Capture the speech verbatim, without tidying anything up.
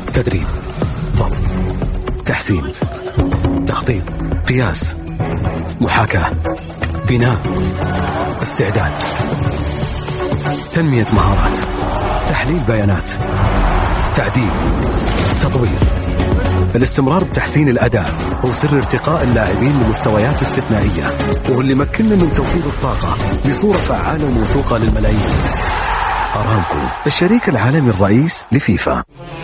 تدريب، ضبط، تحسين، تخطيط، قياس، محاكاة، بناء، استعداد، تنمية مهارات، تحليل بيانات، تعديل، تطوير. الاستمرار بتحسين الأداء هو سر ارتقاء اللاعبين لمستويات استثنائية، وهو اللي مكننا من توفير الطاقة بصورة فعالة وموثوقة للملايين. أرامكو، الشريك العالمي الرئيس لفيفا.